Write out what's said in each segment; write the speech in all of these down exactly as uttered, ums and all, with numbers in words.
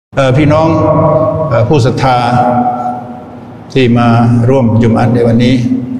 พี่น้องผู้ศรัทธาที่มาร่วมจุมอะห์ในวันนี้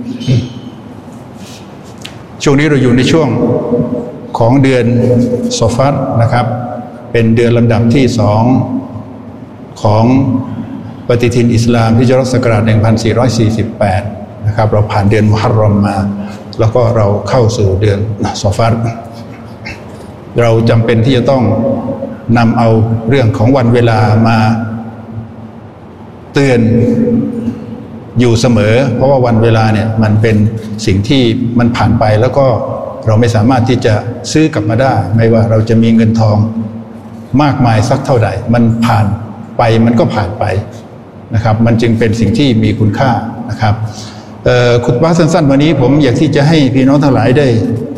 ช่วงนี้เราอยู่ในช่วงของเดือนซอฟัรนะครับเป็นเดือนลำดับที่สองของปฏิทินอิสลามฮิจเราะห์ศักราชหนึ่งพันสี่ร้อยสี่สิบแปดนะครับเราผ่านเดือนมุฮัรรอมมาแล้วก็เราเข้าสู่เดือนซอฟัรเราจำเป็นที่จะต้องนำเอาเรื่องของวันเวลามาเตือนอยู่เสมอเพราะว่าวันเวลาเนี่ยมันเป็นสิ่งที่มันผ่านไปแล้วก็เราไม่สามารถที่จะซื้อกลับมาได้ไม่ว่าเราจะมีเงินทองมากมายสักเท่าใดมันผ่านไปมันก็ผ่านไปนะครับมันจึงเป็นสิ่งที่มีคุณค่านะครับคุตบะห์สั้นๆวันนี้ผมอยากที่จะให้พี่น้องทั้งหลายได้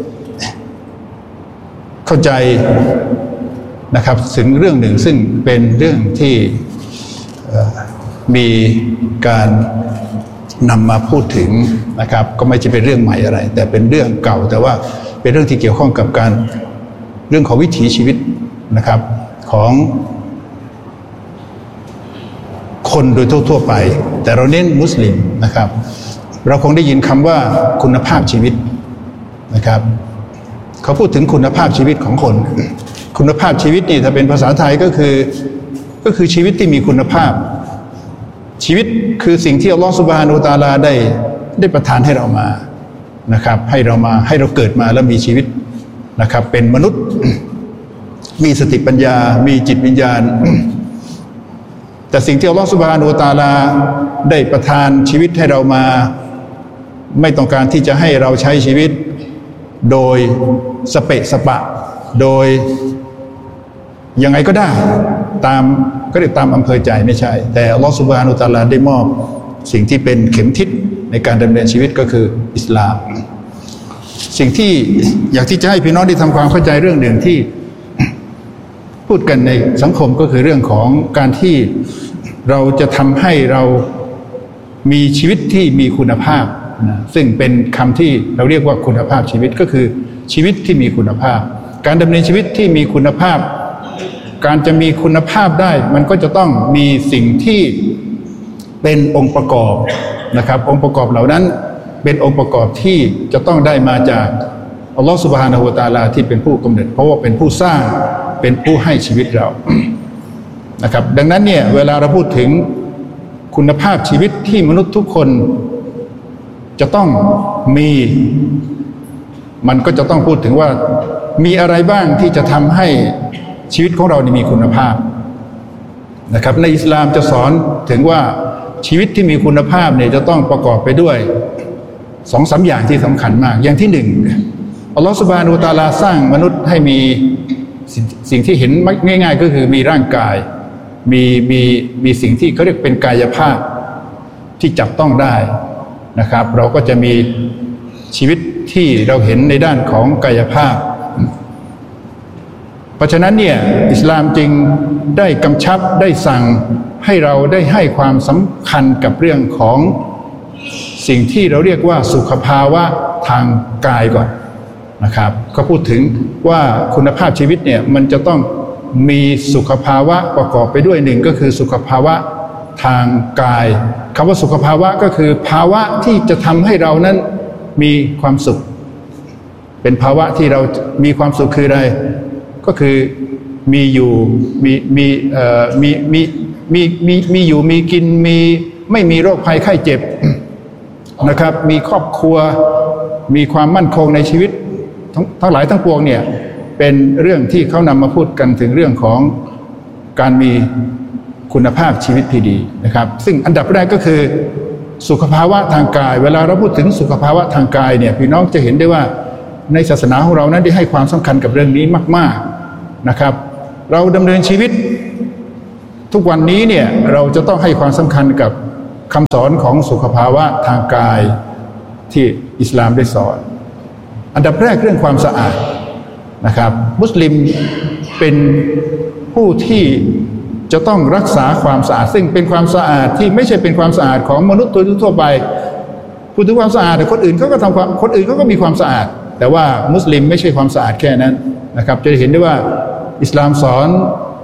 เข้าใจนะครับถึงเรื่องหนึ่งซึ่งเป็นเรื่องที่มีการนำมาพูดถึงนะครับก็ไม่ใช่เป็นเรื่องใหม่อะไรแต่เป็นเรื่องเก่าแต่ว่าเป็นเรื่องที่เกี่ยวข้องกับการเรื่องของวิถีชีวิตนะครับของคนโดยทั่วๆไปแต่เราเน้นมุสลิมนะครับเราคงได้ยินคำว่าคุณภาพชีวิตนะครับเขาพูดถึงคุณภาพชีวิตของคนคุณภาพชีวิตนี่ถ้าเป็นภาษาไทยก็คือก็คือชีวิตที่มีคุณภาพชีวิตคือสิ่งที่อัลลอฮฺซุบฮานะฮูวะตะอาลาได้ได้ประทานให้เรามานะครับให้เรามาให้เราเกิดมาแล้วมีชีวิตนะครับเป็นมนุษย์มีสติปัญญามีจิตวิญญาณแต่สิ่งที่อัลลอฮฺซุบฮานะฮูวะตะอาลาได้ประทานชีวิตให้เรามาไม่ต้องการที่จะให้เราใช้ชีวิตโดยสเปะสปะโดยยังไงก็ได้ตามก็เรียกตามอำเภอใจไม่ใช่แต่อัลลอฮฺซุบฮานะฮูวะตะอาลาได้มอบสิ่งที่เป็นเข็มทิศในการดำเนินชีวิตก็คืออิสลามสิ่งที่อยากที่จะให้พี่น้องได้ทำความเข้าใจเรื่องหนึ่งที่พูดกันในสังคมก็คือเรื่องของการที่เราจะทำให้เรามีชีวิตที่มีคุณภาพนะซึ่งเป็นคำที่เราเรียกว่าคุณภาพชีวิตก็คือชีวิตที่มีคุณภาพการดำเนินชีวิตที่มีคุณภาพการจะมีคุณภาพได้มันก็จะต้องมีสิ่งที่เป็นองค์ประกอบนะครับองค์ประกอบเหล่านั้นเป็นองค์ประกอบที่จะต้องได้มาจากอัลลอฮฺซุบฮานะฮูวะตะอาลาที่เป็นผู้กำเนิดเพราะว่าเป็นผู้สร้างเป็นผู้ให้ชีวิตเรานะครับดังนั้นเนี่ยเวลาเราพูดถึงคุณภาพชีวิตที่มนุษย์ทุกคนจะต้องมีมันก็จะต้องพูดถึงว่ามีอะไรบ้างที่จะทำให้ชีวิตของเรานี่มีคุณภาพนะครับในอิสลามจะสอนถึงว่าชีวิตที่มีคุณภาพเนี่ยจะต้องประกอบไปด้วยสองสามอย่างที่สำคัญมากอย่างที่หนึ่งอัลลอฮฺซุบฮานะฮูวะตะอาลาสร้างมนุษย์ให้มีสิ่งที่เห็นง่ายๆก็คือมีร่างกายมีมีมีสิ่งที่เขาเรียกเป็นกายภาพที่จับต้องได้นะครับเราก็จะมีชีวิตที่เราเห็นในด้านของกายภาพเพราะฉะนั้นเนี่ยอิสลามจึงได้กำชับได้สั่งให้เราได้ให้ความสำคัญกับเรื่องของสิ่งที่เราเรียกว่าสุขภาวะทางกายก่อนนะครับก็พูดถึงว่าคุณภาพชีวิตเนี่ยมันจะต้องมีสุขภาวะประกอบไปด้วยหนึ่งก็คือสุขภาวะทางกายคำว่าสุขภาวะก็คือภาวะที่จะทำให้เรานั้นมีความสุขเป็นภาวะที่เรามีความสุขคืออะไรก็คือมีอยู่มีมีเอ่อมีมีมีมีมีอยู่มีกินมีไม่มีโรคภัยไข้เจ็บนะครับมีครอบครัวมีความมั่นคงในชีวิตทั้งทั้งหลายทั้งปวงเนี่ยเป็นเรื่องที่เขานำมาพูดกันถึงเรื่องของการมีคุณภาพชีวิตที่ดีนะครับซึ่งอันดับแรกก็คือสุขภาวะทางกายเวลาเราพูดถึงสุขภาวะทางกายเนี่ยพี่น้องจะเห็นได้ว่าในศาสนาของเรานั้นได้ให้ความสำคัญกับเรื่องนี้มากๆนะครับเราดำเนินชีวิตทุกวันนี้เนี่ยเราจะต้องให้ความสำคัญกับคำสอนของสุขภาวะทางกายที่อิสลามได้สอนอันดับแรกเรื่องความสะอาดนะครับมุสลิมเป็นผู้ที่จะต้องรักษาความสะอาดซึ่งเป็นความสะอาดที่ไม่ใช่เป็นความสะอาดของมนุษย์ทั่วไปพูดถึงความสะอาดแต่คนอื่นเขาก็ทำความคนอื่นเขาก็มีความสะอาดแต่ว่ามุสลิมไม่ใช่ความสะอาดแค่นั้นนะครับจะเห็นได้ว่าอิสลามสอน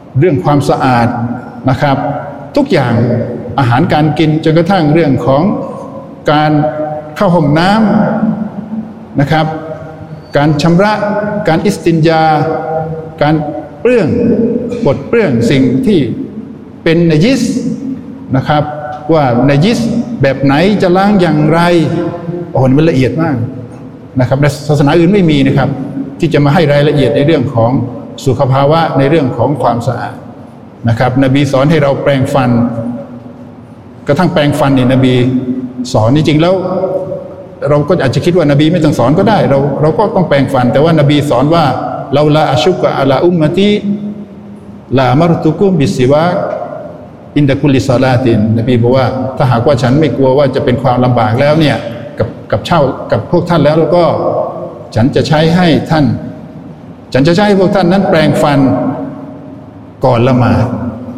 เรื่องความสะอาดนะครับทุกอย่างอาหารการกินจนกระทั่งเรื่องของการเข้าห้องน้ำนะครับการชำระการอิสตินญาการเปลื้องปลดเปลื้องสิ่งที่เป็นนญิสนะครับว่านญิสแบบไหนจะล้างอย่างไรโอ้โหมันละเอียดมากนะครับในศาสนาอื่นไม่มีนะครับที่จะมาให้รายละเอียดในเรื่องของสุขภาวะในเรื่องของความสะอาดนะครับนบีสอนให้เราแปรงฟันกระทั่งแปรงฟันนี่นบีสอนจริงๆแล้วเราก็อาจจะคิดว่านบีไม่ต้องสอนก็ได้เราเราก็ต้องแปรงฟันแต่ว่านบีสอนว่าเราละอัชุกะอะลาอุมมะตีละมารตุกุมบิสซิวากอินดะกุลิศอลาตินนบีบอกว่าถ้าหากว่าฉันไม่กลัวว่าจะเป็นความลำบากแล้วเนี่ยกับกับเช่ากับพวกท่านแล้วแล้วก็ฉันจะใช้ให้ท่านฉันจะใช้ให้พวกท่านนั้นแปรงฟันก่อนละหมาด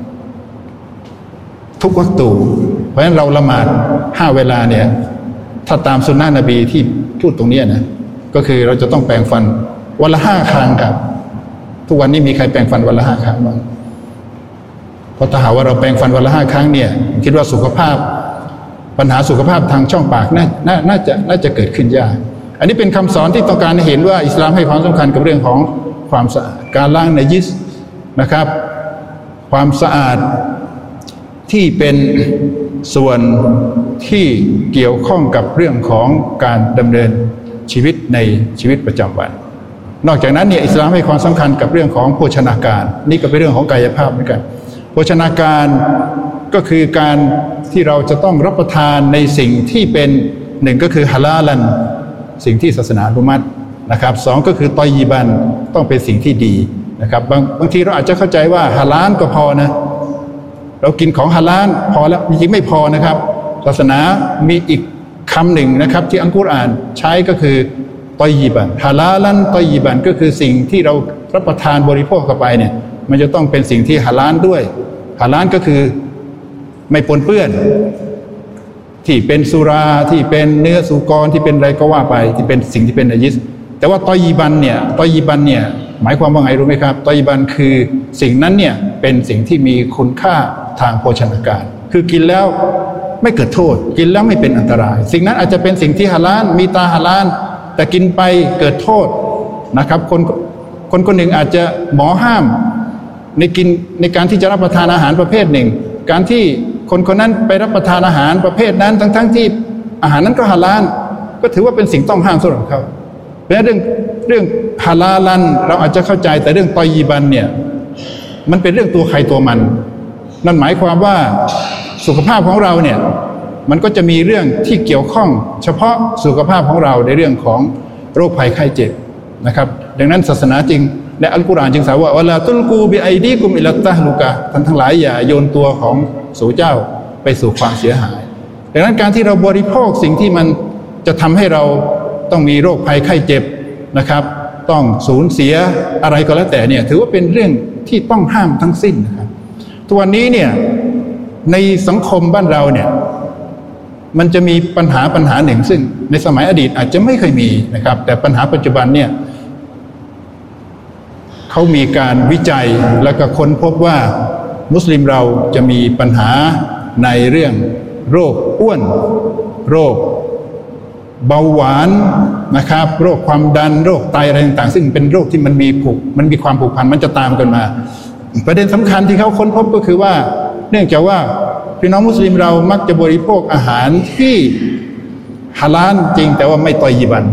ทุกวักตูเพราะฉะนั้นเราละหมาดห้าเวลาเนี่ยถ้าตามสุนนะนบีที่พูดตรงนี้นะก็คือเราจะต้องแปรงฟันวันละห้าครั้งครับทุกวันนี้มีใครแปรงฟันวันละห้าครั้งบ้างเพราะถ้าหากว่าเราแปรงฟันวันละห้าครั้งเนี่ยคิดว่าสุขภาพปัญหาสุขภาพทางช่องปากน่าน่าน่าจะน่าจะเกิดขึ้นยากอันนี้เป็นคำสอนที่ต้องการให้เห็นว่าอิสลามให้ความสำคัญกับเรื่องของความสะอาดการล้างนญิสนะครับความสะอาดที่เป็นส่วนที่เกี่ยวข้องกับเรื่องของการดำเนินชีวิตในชีวิตประจำวันนอกจากนั้นเนี่ยอิสลามให้ความสำคัญกับเรื่องของโภชนาการนี่ก็เป็นเรื่องของกายภาพเหมือนกันโภชนาการก็คือการที่เราจะต้องรับประทานในสิ่งที่เป็นหนึ่งก็คือฮาลาลันสิ่งที่ศาสนาอนุมัตินะครับสองก็คือตอยยิบันต้องเป็นสิ่งที่ดีนะครับบางบางทีเราอาจจะเข้าใจว่าฮาลาลก็พอนะเรากินของฮาลาลพอแล้วจริงๆไม่พอนะครับศาสนามีอีกคำหนึ่งนะครับที่อัลกุรอานใช้ก็คือตอยยิบันฮาลาลันตอยยิบันก็คือสิ่งที่เรารับประทานบริโภคเข้าไปเนี่ยมันจะต้องเป็นสิ่งที่ฮาลาลด้วยฮาลาลก็คือไม่ปนเปื้อนที่เป็นสุราที่เป็นเนื้อสุกรที่เป็นอะไรก็ว่าไปที่เป็นสิ่งที่เป็นนญิสแต่ว่าตอยยิบันเนี่ยตอยยิบันเนี่ยหมายความว่าไงรู้ไหมครับตอยยิบันคือสิ่งนั้นเนี่ยเป็นสิ่งที่มีคุณค่าทางโภชนาการคือกินแล้วไม่เกิดโทษกินแล้วไม่เป็นอันตรายสิ่งนั้นอาจจะเป็นสิ่งที่ฮาลาลมีตาฮาลาลแต่กินไปเกิดโทษนะครับคนคนคนหนึ่งอาจจะหมอห้ามในกินในการที่จะรับประทานอาหารประเภทหนึ่งการที่คนคนนั้นไปรับประทานอาหารประเภทนั้นทั้งๆ ท, ที่อาหารนั้นก็ฮาลาลก็ถือว่าเป็นสิ่งต้องห้ามสำหรับเขาเพราะฉะนั้นเรื่องเรื่องฮาลาลันเราอาจจะเข้าใจแต่เรื่องตอยยิบันเนี่ยมันเป็นเรื่องตัวใครตัวมันนั่นหมายความว่าสุขภาพของเราเนี่ยมันก็จะมีเรื่องที่เกี่ยวข้องเฉพาะสุขภาพของเราในเรื่องของโรคภัยไข้เจ็บนะครับดังนั้นศาสนาจริงและอัลกุรอานจึงสอนว่าวะลาตุลกูบิไอดีกุมอิลัตตะฮลุกะท่านทั้งหลายอย่าโยนตัวของสู่เจ้าไปสู่ความเสียหายดังนั้นการที่เราบริโภคสิ่งที่มันจะทำให้เราต้องมีโรคภัยไข้เจ็บนะครับต้องสูญเสียอะไรก็แล้วแต่เนี่ยถือว่าเป็นเรื่องที่ต้องห้ามทั้งสิ้นนะครับทุกวันนี้เนี่ยในสังคมบ้านเราเนี่ยมันจะมีปัญหาปัญหาหนึ่งซึ่งในสมัยอดีตอาจจะไม่เคยมีนะครับแต่ปัญหาปัจจุบันเนี่ยเขามีการวิจัยแล้วก็ค้นพบว่ามุสลิมเราจะมีปัญหาในเรื่องโรคอ้วนโรคเบาหวานนะครับโรคความดันโรคไตอะไรต่างๆซึ่งเป็นโรคที่มันมีผูกมันมีความผูกพันมันจะตามกันมาประเด็นสำคัญที่เขาค้นพบก็คือว่าเนื่องจากว่าพี่น้องมุสลิมเรามักจะบริโภคอาหารที่ฮาลาลจริงแต่ว่าไม่ตอยยิบัน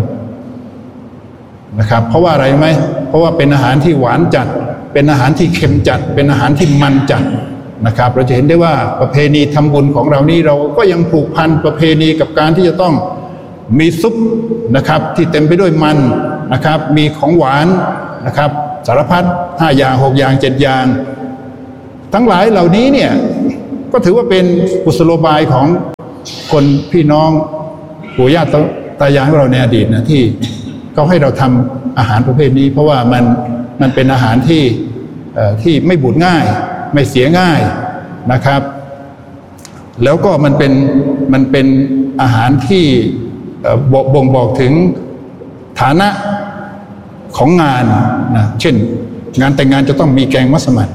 นะครับเพราะว่าอะไรไหมเพราะว่าเป็นอาหารที่หวานจัดเป็นอาหารที่เค็มจัดเป็นอาหารที่มันจัดนะครับเราจะเห็นได้ว่าประเพณีทำบุญของเรานี่เราก็ยังผูกพันประเพณีกับการที่จะต้องมีซุปนะครับที่เต็มไปด้วยมันนะครับมีของหวานนะครับสารพัดห้าอย่างหกอย่างเจ็ดอย่างทั้งหลายเหล่านี้เนี่ยก็ถือว่าเป็นกุศโลบายของคนพี่น้องปู่ย่าตายายของเราในอดีตนะที่เขาให้เราทำอาหารประเภทนี้เพราะว่ามันมันเป็นอาหารที่ที่ไม่บูดง่ายไม่เสียง่ายนะครับแล้วก็มันเป็นมันเป็นอาหารที่บ่งบอกถึงฐานะของงานนะเช่นงานแต่งงานจะต้องมีแกงมัสมั่น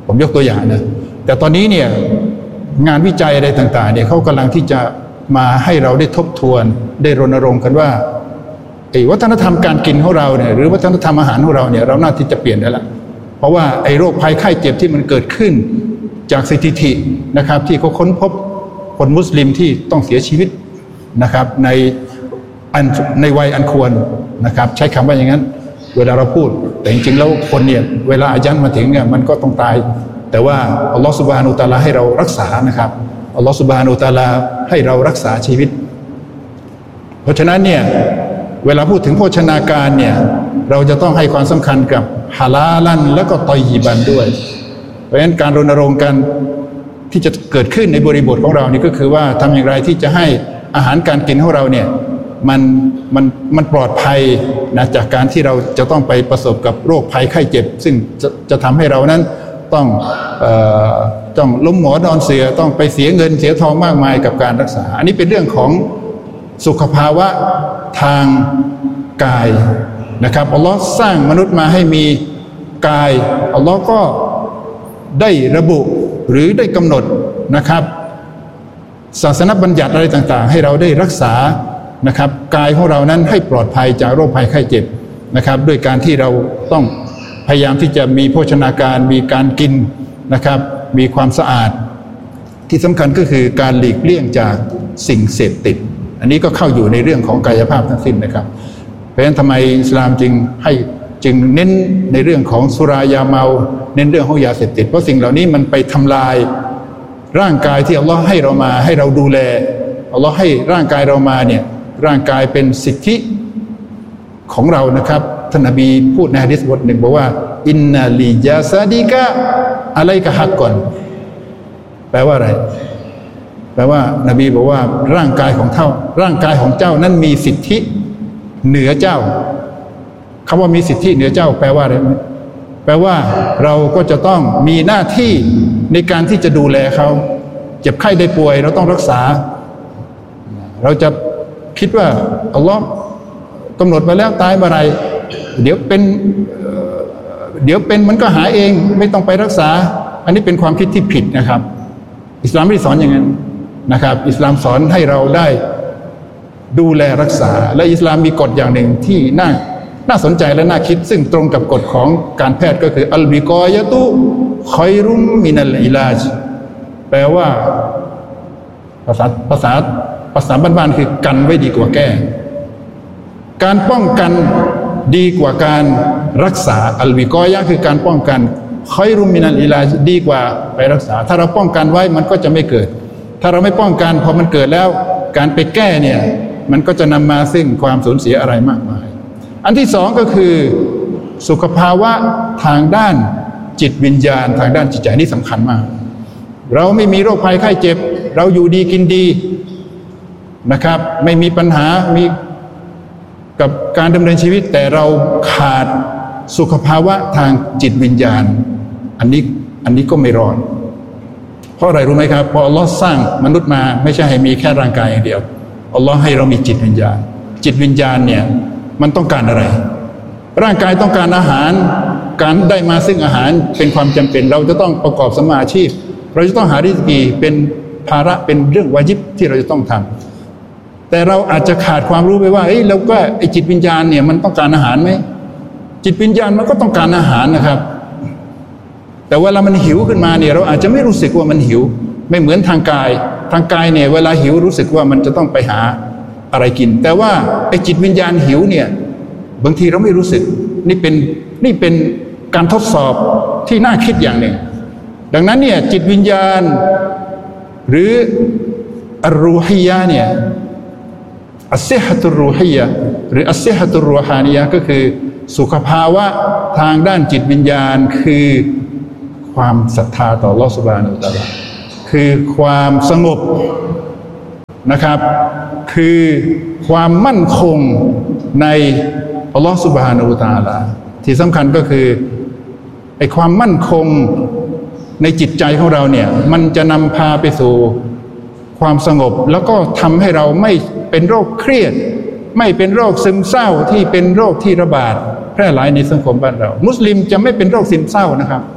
ผมยกตัวอย่างนะแต่ตอนนี้เนี่ยงานวิจัยอะไรต่างๆเนี่ยเขากำลังที่จะมาให้เราได้ทบทวนได้รณรงค์กันว่าไอ้วัฒนธรรมการกินของเราเนี่ยหรือวัฒนธรรมอาหารของเราเนี่ยเราน่าที่จะเปลี่ยนได้ละเพราะว่าไอ้โรคภัยไข้เจ็บที่มันเกิดขึ้นจากสถิตินะครับที่เขาค้นพบคนมุสลิมที่ต้องเสียชีวิตนะครับในอันในวัยอันควรนะครับใช้คำว่าอย่างนั้นเวลาเราพูดแต่จริงๆแล้วคนเนี่ยเวลาอายันมาถึงเนี่ยมันก็ต้องตายแต่ว่าอัลลอฮฺซุบฮานะฮูวะตะอาลาให้เรารักษานะครับอัลลอฮฺซุบฮานะฮูวะตะอาลาให้เรารักษาชีวิตเพราะฉะนั้นเนี่ยเวลาพูดถึงโภชนาการเนี่ยเราจะต้องให้ความสำคัญกับฮาลาลันและก็ตอยยิบันด้วยเพราะฉะนั้นการรณรงค์กันที่จะเกิดขึ้นในบริบทของเรานี่ก็คือว่าทำอย่างไรที่จะให้อาหารการกินของเราเนี่ยมันมันมันปลอดภัยนะจากการที่เราจะต้องไปประสบกับโรคภัยไข้เจ็บซึ่งจะจะทำให้เรานั้นต้องเอ่อต้องล้มหมอนอนเสือต้องไปเสียเงินเสียทองมากมายกับการรักษาอันนี้เป็นเรื่องของสุขภาวะทางกายนะครับอัลลอฮ์สร้างมนุษย์มาให้มีกายอัลลอฮ์ก็ได้ระบุหรือได้กำหนดนะครับศาสนบัญญัติอะไรต่างๆให้เราได้รักษานะครับกายของเรานั้นให้ปลอดภัยจากโรคภัยไข้เจ็บนะครับด้วยการที่เราต้องพยายามที่จะมีโภชนาการมีการกินนะครับมีความสะอาดที่สำคัญก็คือการหลีกเลี่ยงจากสิ่งเสพติดอันนี้ก็เข้าอยู่ในเรื่องของกายภาพทั้งสิ้นนะครับเพราะฉะนั้นทำไมอิสลามจึงให้จึงเน้นในเรื่องของสุรายาเมาเน้นเรื่องของยาเสพติดเพราะสิ่งเหล่านี้มันไปทำลายร่างกายที่อัลลอฮ์ให้เรามาให้เราดูแลอัลลอฮ์ให้ร่างกายเรามาเนี่ยร่างกายเป็นสิทธิของเรานะครับท่านนบีพูดในหะดีษบทหนึ่งบอกว่าอินนาลียาซาดิกะอะไรกะฮักก่อนแปลว่าอะไรแปลว่านบีบอกว่าร่างกายของเท่าร่างกายของเจ้านั้นมีสิทธิเหนือเจ้าคำว่ามีสิทธิเหนือเจ้าแปลว่าอะไรไหมแปลว่าเราก็จะต้องมีหน้าที่ในการที่จะดูแลเขาเจ็บไข้ได้ป่วยเราต้องรักษาเราจะคิดว่าอัลลอฮ์กำหนดมาแล้วตายเมื่อไรเดี๋ยวเป็นเดี๋ยวเป็นมันก็หายเองไม่ต้องไปรักษาอันนี้เป็นความคิดที่ผิดนะครับอิสลามไม่ได้สอนอย่างนั้นนะครับอิสลามสอนให้เราได้ดูแลรักษาและอิสลามมีกฎอย่างหนึ่งที่น่าน่าสนใจและน่าคิดซึ่งตรงกับกฎของการแพทย์ก็คืออัลบิกอยะตุคอยรุมมินัลอิลาจแปลว่าภาษาภาษาภาษาบ้านๆคือกันไว้ดีกว่าแก้การป้องกันดีกว่าการรักษาอัลวิกอยะคือการป้องกันคอยรุมมินัลอิลาจดีกว่าไปรักษาถ้าเราป้องกันไว้มันก็จะไม่เกิดถ้าเราไม่ป้องกันพอมันเกิดแล้วการไปแก้เนี่ยมันก็จะนำมาซึ่งความสูญเสียอะไรมากมายอันที่สองก็คือสุขภาวะทางด้านจิตวิญญาณทางด้านจิตใจนี่สำคัญมากเราไม่มีโรคภัยไข้เจ็บเราอยู่ดีกินดีนะครับไม่มีปัญหามีกับการดำเนินชีวิตแต่เราขาดสุขภาวะทางจิตวิญญาณอันนี้อันนี้ก็ไม่รอดเพราะอะไรรู้ไหมครับเพราะอัลลอฮ์สร้างมนุษย์มาไม่ใช่ให้มีแค่ร่างกายอย่างเดียวอัลลอฮ์ให้เรามีจิตวิญญาณจิตวิญญาณเนี่ยมันต้องการอะไรร่างกายต้องการอาหารการได้มาซึ่งอาหารเป็นความจำเป็นเราจะต้องประกอบสัมมาอาชีพเราจะต้องหาริสกีเป็นภาระเป็นเรื่องวาญิบที่เราจะต้องทำแต่เราอาจจะขาดความรู้ไปว่าเอ้ยเราก็ไอจิตวิญญาณเนี่ยมันต้องการอาหารไหมจิตวิญญาณมันก็ต้องการอาหารนะครับแต่เวลามันหิวขึ้นมาเนี่ยเราอาจจะไม่รู้สึกว่ามันหิวไม่เหมือนทางกายทางกายเนี่ยเวลาหิวรู้สึกว่ามันจะต้องไปหาอะไรกินแต่ว่าไอ้จิตวิญญาณหิวเนี่ยบางทีเราไม่รู้สึกนี่เป็นนี่เป็นการทดสอบที่น่าคิดอย่างหนึ่งดังนั้นเนี่ยจิตวิญญาณหรืออัรรูฮียะเนี่ยอัสซิฮะตุรรูฮียะหรืออัสซิฮะตุรรูฮานียะก็คือสุขภาวะทางด้านจิตวิญญาณคือความศรัทธาต่ออัลเลาะห์ซุบฮานะฮูวะตะอาลาคือความสงบนะครับคือความมั่นคงในอัลลอฮฺซุบฮานะฮูวะตะอาลาที่สำคัญก็คือไอ้ความมั่นคงในจิตใจของเราเนี่ยมันจะนำพาไปสู่ความสงบแล้วก็ทำให้เราไม่เป็นโรคเครียดไม่เป็นโรคซึมเศร้าที่เป็นโรคที่ระบาดแพร่หลายในสังคมบ้านเรามุสลิมจะไม่เป็นโรคซึมเศร้านะครับเพ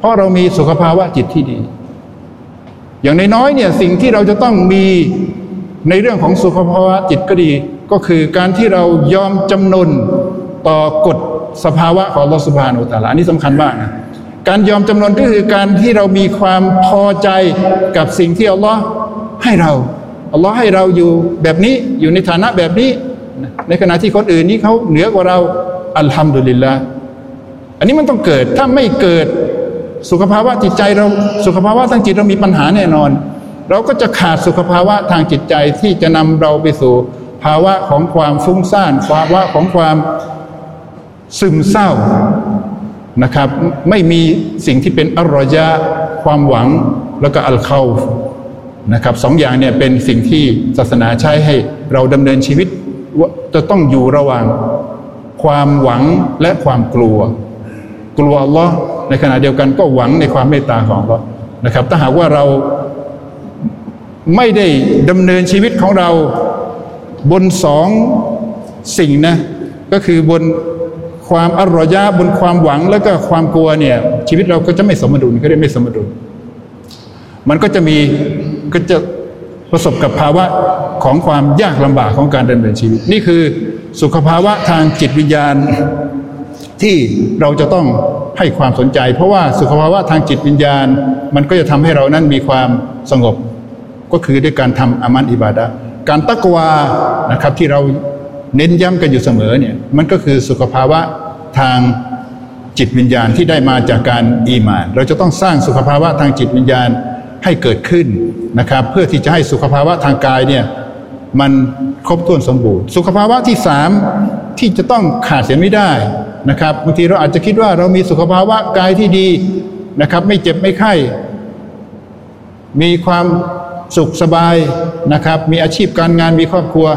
ราะเรามีสุขภาวะจิตที่ดีอย่างน้อยๆเนี่ยสิ่งที่เราจะต้องมีในเรื่องของสุขภาวะจิตก็ดีก็คือการที่เรายอมจำนนต่อกฎสภาวะของอัลเลาะห์ซุบฮานะฮูวะตะอาลาอันนี้สำคัญมากนะการยอมจำนนก็คือการที่เรามีความพอใจกับสิ่งที่อัลเลาะห์ให้เราอัลเลาะห์ให้เราอยู่แบบนี้อยู่ในฐานะแบบนี้ในขณะที่คนอื่นนี่เขาเหนือกว่าเราอัลฮัมดุลิลลาห์อันนี้มันต้องเกิดถ้าไม่เกิดสุขภาวะจิตใจเราสุขภาวะทางจิตเรามีปัญหาแน่นอนเราก็จะขาดสุขภาวะทางจิตใจที่จะนำเราไปสู่ภาวะของความฟุ้งซ่านภาวะของความซึมเศร้านะครับไม่มีสิ่งที่เป็นอัรรอยะความหวังแล้วก็อัลเคาฟนะครับสองอย่างเนี่ยเป็นสิ่งที่ศาสนาใช้ให้เราดำเนินชีวิตว่าจะต้องอยู่ระหว่างความหวังและความกลัวกลัวอัลลอฮ์ในขณะเดียวกันก็หวังในความเมตตาของอัลลอฮ์นะครับถ้าหากว่าเราไม่ได้ดำเนินชีวิตของเราบนสองสิ่งนะก็คือบนความอัรรอยะบนความหวังแล้วก็ความกลัวเนี่ยชีวิตเราก็จะไม่สมดุลก็ได้ไม่สมดุลมันก็จะมีก็จะประสบกับภาวะของความยากลำบากของการดำเนินชีวิตนี่คือสุขภาวะทางจิตวิญญาณที่เราจะต้องให้ความสนใจเพราะว่าสุขภาวะทางจิตวิญญาณมันก็จะทำให้เรานั้นมีความสงบก็คือด้วยการทำอามัลอิบาดะห์การตักวานะครับที่เราเน้นย้ำกันอยู่เสมอเนี่ยมันก็คือสุขภาวะทางจิตวิญญาณที่ได้มาจากการอีหม่านเราจะต้องสร้างสุขภาวะทางจิตวิญญาณให้เกิดขึ้นนะครับเพื่อที่จะให้สุขภาวะทางกายเนี่ยมันครบถ้วนสมบูรณ์สุขภาวะที่สามที่จะต้องขาดเสียไม่ได้นะครับบางทีเราอาจจะคิดว่าเรามีสุขภาวะกายที่ดีนะครับไม่เจ็บไม่ไข้มีความสุขสบายนะครับมีอาชีพการงานมีครอบครัว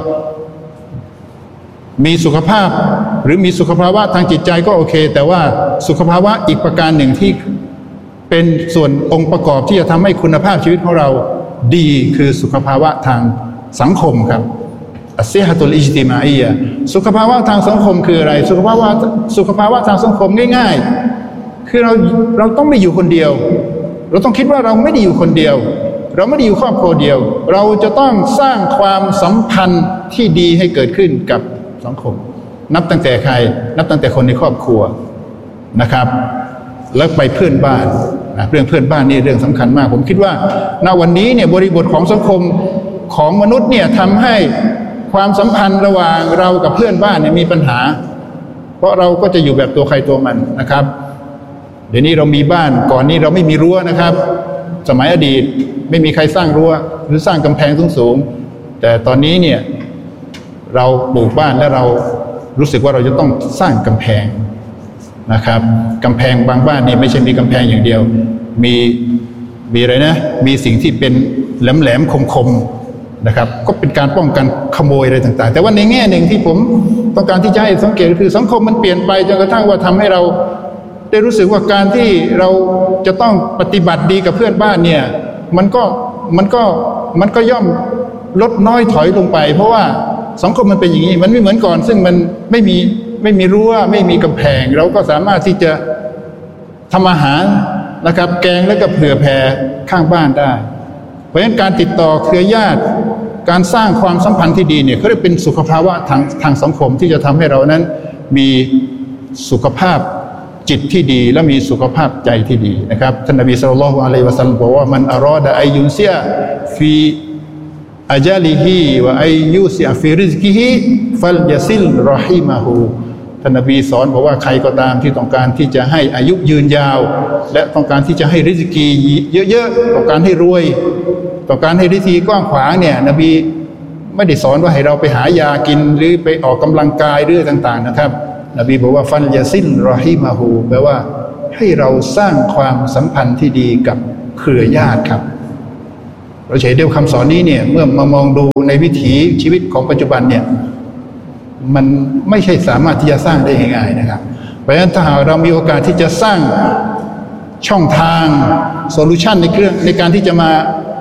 มีสุขภาพหรือมีสุขภาวะทางจิตใจก็โอเคแต่ว่าสุขภาวะอีกประการหนึ่งที่เป็นส่วนองค์ประกอบที่จะทำให้คุณภาพชีวิตของเราดีคือสุขภาวะทางสังคมครับอัสซิฮะตุลอิจติมาอียะสุขภาวะทางสังคมคืออะไรสุขภาวะสุขภาวะทางสังคมง่ายๆคือเราเราต้องไม่อยู่คนเดียวเราต้องคิดว่าเราไม่ได้อยู่คนเดียวเราไม่ได้อยู่ครอบครัวเดียวเราจะต้องสร้างความสัมพันธ์ที่ดีให้เกิดขึ้นกับสังคมนับตั้งแต่ใครนับตั้งแต่คนในครอบครัวนะครับแล้วไปเพื่อนบ้านนะเรื่องเพื่อนบ้านนี่เรื่องสำคัญมากผมคิดว่าณวันนี้เนี่ยบริบทของสังคมของมนุษย์เนี่ยทำให้ความสัมพันธ์ระหว่างเรากับเพื่อนบ้านเนี่ยมีปัญหาเพราะเราก็จะอยู่แบบตัวใครตัวมันนะครับเดี๋ยวนี้เรามีบ้านก่อนนี้เราไม่มีรั้วนะครับสมัยอดีตไม่มีใครสร้างรั้วหรือสร้างกำแพงสูงๆแต่ตอนนี้เนี่ยเราปลูกบ้านแล้วเรารู้สึกว่าเราจะต้องสร้างกำแพงนะครับกำแพงบางบ้านนี่ไม่ใช่มีกำแพงอย่างเดียวมีมีอะไรนะมีสิ่งที่เป็นแหลมๆคมๆนะครับก็เป็นการป้องกันขโมยอะไรต่างๆแต่ว่าในแง่หนึ่งที่ผมต้องการที่จะให้สังเกตคือสังคมมันเปลี่ยนไปจนกระทั่งว่าทำให้เราได้รู้สึกว่าการที่เราจะต้องปฏิบัติดีกับเพื่อนบ้านเนี่ยมันก็มันก็มันก็ย่อมลดน้อยถอยลงไปเพราะว่าสังคมมันเป็นอย่างนี้มันไม่เหมือนก่อนซึ่งมันไม่มีไม่มีรั้วไม่มีกำแพงเราก็สามารถที่จะทำอาหารนะครับแกงแล้วก็เผื่อแผ่ข้างบ้านได้เพราะฉะนั้นการติดต่อเครือญาติการสร้างความสัมพันธ์ที่ดีเนี่ยเขาเรียกเป็นสุขภาวะทางทางสังคมที่จะทำให้เรานั้นมีสุขภาพจิตที่ดีและมีสุขภาพใจที่ดีนะครับท่านนบีศ็อลลัลลอฮุอะลัยฮิวะซัลลัมบอกว่ามันอารอดะอัยยุนซิยะฟีอาจาลิฮิวะอัยยุซิยะฟีริซกิฮิฟัลยะซิลรอฮิมะฮูท่านนบีสอนบอกว่าใครก็ตามที่ต้องการที่จะให้อายุยืนยาวและต้องการที่จะให้ริซกีเยอะๆต้องการให้รวยต้องการให้ริซกีกว้างขวางเนี่ยนบีไม่ได้สอนว่าให้เราไปหายากินหรือไปออกกำลังกายหรือต่างๆนะครับนบีบอกว่าฟัลยาซิลรอฮิมะฮูแปลว่าให้เราสร้างความสัมพันธ์ที่ดีกับเครือญาติครับเราใช้เดียวคำสอนนี้เนี่ยเมื่อมามองดูในวิถีชีวิตของปัจจุบันเนี่ยมันไม่ใช่สามารถที่จะสร้างได้ง่ายๆนะครับเพราะฉะนั้นถ้าหากเรามีโอกาสที่จะสร้างช่องทางโซลูชันในเรื่องในการที่จะมา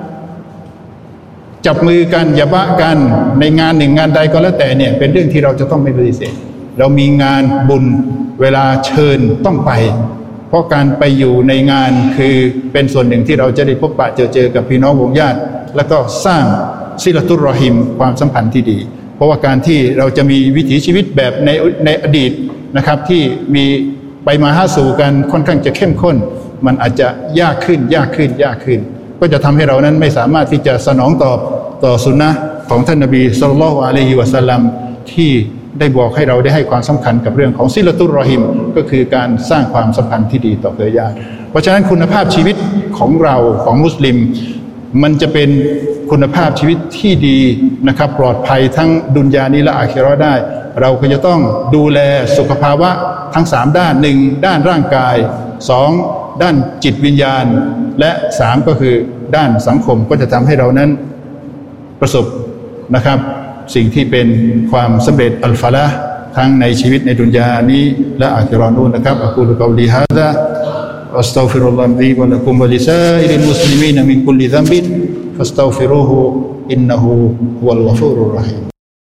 จับมือกันยะบะกันในงานหนึ่งงานใดก็แล้วแต่เนี่ยเป็นเรื่องที่เราจะต้องไม่ปฏิเสธเรามีงานบุญเวลาเชิญต้องไปเพราะการไปอยู่ในงานคือเป็นส่วนหนึ่งที่เราจะได้พบปะเจอเจอกับพี่น้องวงญาติแล้วก็สร้างซิลตุรรอฮิมความสัมพันธ์ที่ดีเพราะว่าการที่เราจะมีวิถีชีวิตแบบในในอดีตนะครับที่มีไปมาหาสู่กันค่อนข้างจะเข้มข้นมันอาจจะยากขึ้นยากขึ้นยากขึ้นก็จะทำให้เรานั้นไม่สามารถที่จะสนองตอบต่อสุนนะของท่านนบีศ็อลลัลลอฮุอะลัยฮิวะซัลลัมที่ได้บอกให้เราได้ให้ความสำคัญกับเรื่องของซิลตุรรอฮิมก็คือการสร้างความสัมพันธ์ที่ดีต่อเครือญาติเพราะฉะนั้นคุณภาพชีวิตของเราของมุสลิมมันจะเป็นคุณภาพชีวิตที่ดีนะครับปลอดภัยทั้งดุนยานี้และอาคิเราะห์ได้เราก็จะต้องดูแลสุขภาวะทั้งสามด้านหนึ่งด้านร่างกายสองด้านจิตวิญญาณและสามก็คือด้านสังคมก็จะทำให้เรานั้นประสบนะครับสิ่งที่เป็นความสำเร็จอัลฟาละห์ทั้งในชีวิตในดุนยานี้และอาคิเราะห์นู้นนะครับอะกูลุกอลีฮาซาอัสตัฆฟิรุลลอฮลีวะละกุมวะลิซาอิริลมุสลิมีนมินกุลลิซัมบินฟัสตัฆฟิรูฮูอินนะฮูฮุวัลฆอฟูรุรเราะฮีม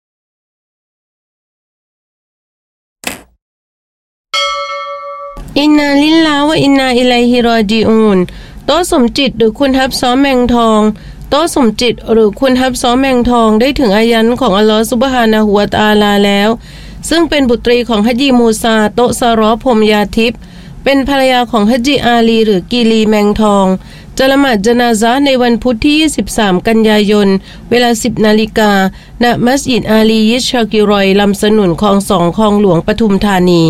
อินนาลิลลาฮ์วะอินนาอิลัยฮิรอญิอูนโต๊ะสมจิตหรือคุณฮับซ้อแมงทองโต๊ะสมจิตหรือคุณฮับซ้อแมงทองได้ถึงอายันของอัลลอฮฺซุบฮานะฮูวะตะอาลาแล้วซึ่งเป็นบุตรีของฮัจญีมูซาโตะซารอพรหมยาทิพย์เป็นภรรยาของฮัจญีอาลีหรือกีลีแมงทองจะละหมาดญะนาซะห์ในวันพุธที่ยี่สิบสามกันยายนเวลา สิบนาฬิกาณมัสยิดอาลียิชชากิรอยลำสนุนคลองสองคลองหลวงปทุมธานี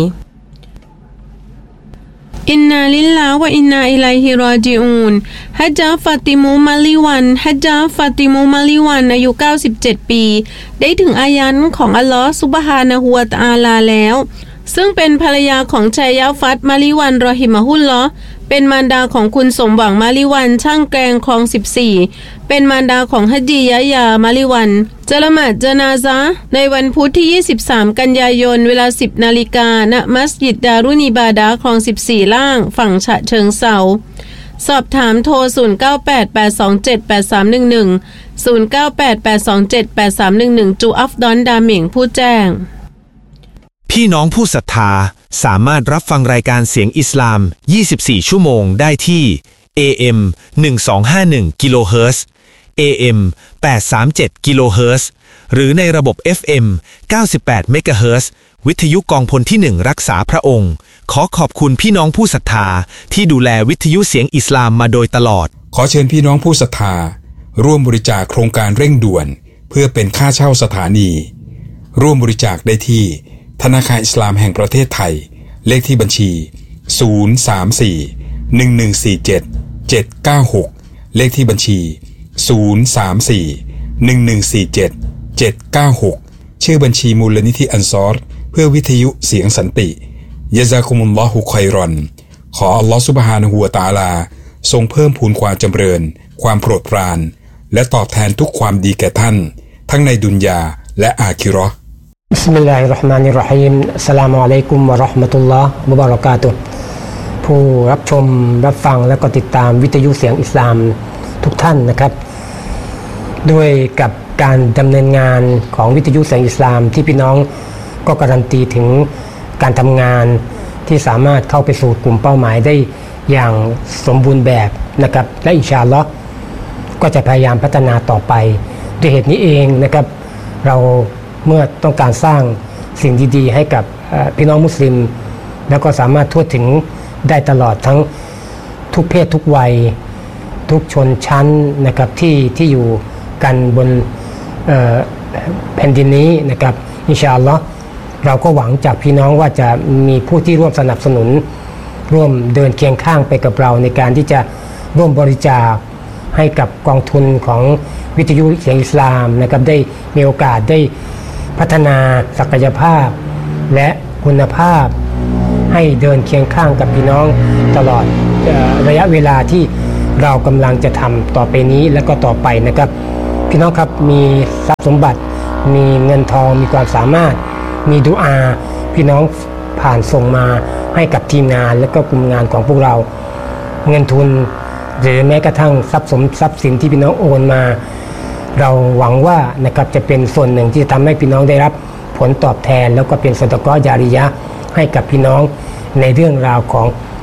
อินนาลิลลาฮ์วะอินนาอิลัยฮิรอญิอูนฮัจญะฟาติมูมาลิวันฮัจญะฟาติมูมาลิวันอายุเก้าสิบเจ็ดปีได้ถึงอายันของอัลลอฮฺซุบฮานะฮูวะตะอาลาแล้วซึ่งเป็นภรรยาของชัยยะฟัตมาลิวันรอฮิมะฮุลลอฮ์เป็นมารดาของคุณสมหวังมาลิวันช่างแกงคลองสิบสี่เป็นมารดาของฮัจญียะยามาลิวันจะละหมาดญะนาซะห์ในวันพุธที่ยี่สิบสามกันยายนเวลา สิบนาฬิกาณมัสยิดดารุนอิบาดะห์คลองสิบสี่ล่างฝั่งฉะเชิงเทราสอบถามโทรศูนย์ เก้า แปด แปด สอง เจ็ด แปด สาม หนึ่ง หนึ่ง ศูนย์ เก้า แปด แปด สอง เจ็ด แปด สาม หนึ่ง หนึ่งจูอัฟดอนดาหมิงผู้แจ้งพี่น้องผู้ศรัทธาสามารถรับฟังรายการเสียงอิสลามยี่สิบสี่ชั่วโมงได้ที่ เอ เอ็ม หนึ่งสองห้าหนึ่ง กิโลเฮิรตซ์ เอ เอ็ม แปดสามเจ็ด กิโลเฮิรตซ์หรือในระบบ เอฟ เอ็ม เก้าสิบแปด เมกะเฮิรตซ์วิทยุกองพลที่หนึ่งรักษาพระองค์ขอขอบคุณพี่น้องผู้ศรัทธาที่ดูแลวิทยุเสียงอิสลามมาโดยตลอดขอเชิญพี่น้องผู้ศรัทธาร่วมบริจาคโครงการเร่งด่วนเพื่อเป็นค่าเช่าสถานีร่วมบริจาคได้ที่ธนาคารอิสลามแห่งประเทศไทยเลขที่บัญชีศูนย์ สาม สี่ หนึ่ง หนึ่ง สี่ เจ็ด เจ็ด เก้า หกเลขที่บัญชีศูนย์ สาม สี่ หนึ่ง หนึ่ง สี่ เจ็ด เจ็ด เก้า หกชื่อบัญชีมูลนิธิอันซอรเพื่อวิทยุเสียงสันติยะซากุมุลลอฮุค็อยรอนขออัลลอฮฺซุบฮานะฮูวะตะอาลาทรงเพิ่มพูนความจำเริญความโปรดปรานและตอบแทนทุกความดีแก่ท่านทั้งในดุนยาและอาคิเราะห์บิสมิลลาฮิรเราะห์มานิรเราะฮีมอัสสลามุอะลัยกุมวะเราะห์มะตุลลอฮ์วะบะเราะกาตุฮ์ผู้รับชมรับฟังและก็ติดตามวิทยุเสียงอิสลามทุกท่านนะครับด้วยกับการดำเนินงานของวิทยุเสียงอิสลามที่พี่น้องก็การันตีถึงการทำงานที่สามารถเข้าไปสู่กลุ่มเป้าหมายได้อย่างสมบูรณ์แบบนะครับและอินชาอัลลอฮ์ก็จะพยายามพัฒนาต่อไปด้วยเหตุนี้เองนะครับเราเมื่อต้องการสร้างสิ่งดีๆให้กับพี่น้องมุสลิมแล้วก็สามารถทั่วถึงได้ตลอดทั้งทุกเพศทุกวัยทุกชนชั้นนะครับที่ที่อยู่กันบนแผ่นดินนี้นะครับอินชาอัลลอฮ์เราก็หวังจากพี่น้องว่าจะมีผู้ที่ร่วมสนับสนุนร่วมเดินเคียงข้างไปกับเราในการที่จะร่วมบริจาคให้กับกองทุนของวิทยุเสียงอิสลามนะครับได้มีโอกาสได้พัฒนาศักยภาพและคุณภาพให้เดินเคียงข้างกับพี่น้องตลอดระยะเวลาที่เรากำลังจะทำต่อไปนี้และก็ต่อไปนะครับพี่น้องครับมีทรัพย์สมบัติมีเงินทองมีความสามารถมีดุอาพี่น้องผ่านส่งมาให้กับทีมงานและก็กลุ่มงานของพวกเราเงินทุนหรือแม้กระทั่งทรัพย์สมทรัพย์สินที่พี่น้องโอนมาเราหวังว่านะครับจะเป็นส่วนหนึ่งที่จะทำให้พี่น้องได้รับผลตอบแทนแล้วก็เป็นซอดาเกาะห์ญาริยะห์ให้กับพี่น้องในเรื่องราวของ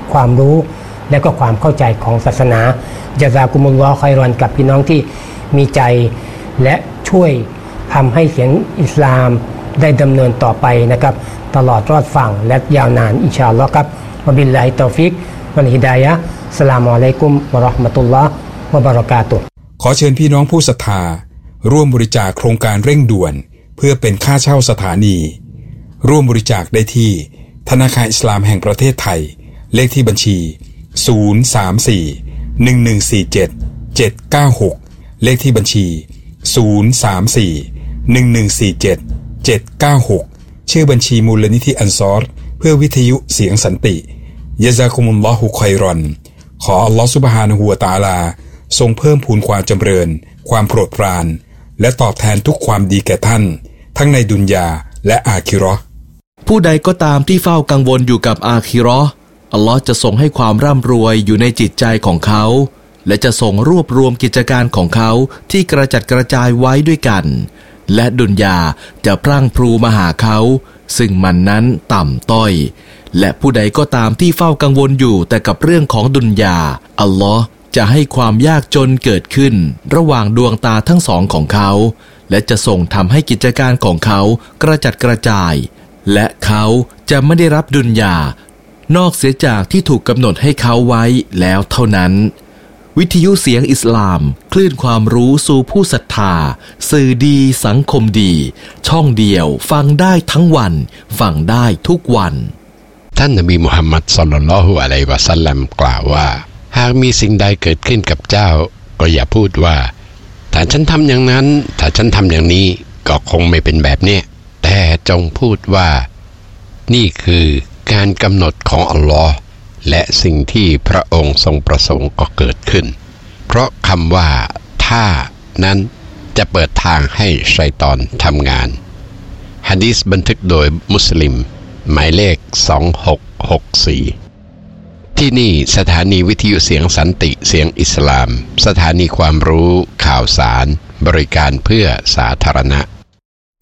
ความรู้และก็ความเข้าใจของศาสนาญะซากุมุลลอฮ์ค็อยรอนกับพี่น้องที่มีใจและช่วยทำให้เสียงอิสลามได้ดำเนินต่อไปนะครับตลอดรอดฝั่งและยาวนานอินชาอัลลอฮ์ครับวะบิลลาฮิตอฟิกวัลฮิดายะฮ์อัสสลามุอะลัยกุมวะเราะห์มะตุลลอฮ์วะบะเราะกาตุฮ์ขอเชิญพี่น้องผู้ศรัทธาร่วมบริจาคโครงการเร่งด่วนเพื่อเป็นค่าเช่าสถานีร่วมบริจาคได้ที่ธนาคารอิสลามแห่งประเทศไทยเลขที่บัญชีศูนย์ สาม สี่ หนึ่ง หนึ่ง สี่ เจ็ด เจ็ด เก้า หกเลขที่บัญชีศูนย์ สาม สี่ หนึ่ง หนึ่ง สี่ เจ็ด เจ็ด เก้า หกชื่อบัญชีมูลนิธิอันซอรเพื่อวิทยุเสียงสันติยะซากุมุลลอฮุค็อยรอนขออัลลอฮฺซุบฮานะฮูวะตะอาลาทรงเพิ่มพูนความจำเริญความโปรดปรานและตอบแทนทุกความดีแก่ท่านทั้งในดุนยาและอาคิเราะห์ผู้ใดก็ตามที่เฝ้ากังวลอยู่กับอาคิเราะห์อัลลอฮ์จะทรงให้ความร่ำรวยอยู่ในจิตใจของเขาและจะทรงรวบรวมกิจการของเขาที่กระจัดกระจายไว้ด้วยกันและดุนยาจะพรั่งพรูมาหาเขาซึ่งมันนั้นต่ำต้อยและผู้ใดก็ตามที่เฝ้ากังวลอยู่แต่กับเรื่องของดุนยาอัลลอฮ์จะให้ความยากจนเกิดขึ้นระหว่างดวงตาทั้งสองของเขาและจะส่งทำให้กิจการของเขากระจัดกระจายและเขาจะไม่ได้รับดุนยานอกเสียจากที่ถูกกำหนดให้เขาไว้แล้วเท่านั้นวิทยุเสียงอิสลามคลื่นความรู้สู่ผู้ศรัทธาสื่อดีสังคมดีช่องเดียวฟังได้ทั้งวันฟังได้ทุกวันท่านนบีมุฮัมมัดศ็อลลัลลอฮุอะลัยฮิวะซัลลัมกล่าวว่าหากมีสิ่งใดเกิดขึ้นกับเจ้าก็อย่าพูดว่าถ้าฉันทำอย่างนั้นถ้าฉันทำอย่างนี้ก็คงไม่เป็นแบบนี้แต่จงพูดว่านี่คือการกำหนดของอัลลอฮ์และสิ่งที่พระองค์ทรงประสงค์ก็เกิดขึ้นเพราะคำว่าถ้านั้นจะเปิดทางให้ชัยฏอนทำงานหะดีษบันทึกโดยมุสลิมหมายเลขสองหกหกสี่ที่นี่สถานีวิทยุเสียงสันติเสียงอิสลามสถานีความรู้ข่าวสารบริการเพื่อสาธารณะ